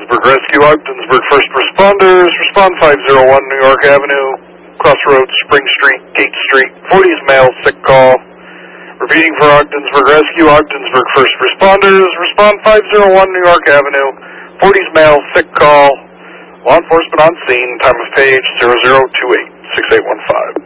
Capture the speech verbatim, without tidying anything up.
Ogdensburg Rescue, Ogdensburg First Responders, respond five oh one New York Avenue, Crossroads, Spring Street, Gate Street, forties male, sick call. Repeating for Ogdensburg Rescue, Ogdensburg First Responders, respond five oh one New York Avenue, forties male, sick call. Law enforcement on scene, time of page zero zero two eight, six eight one five.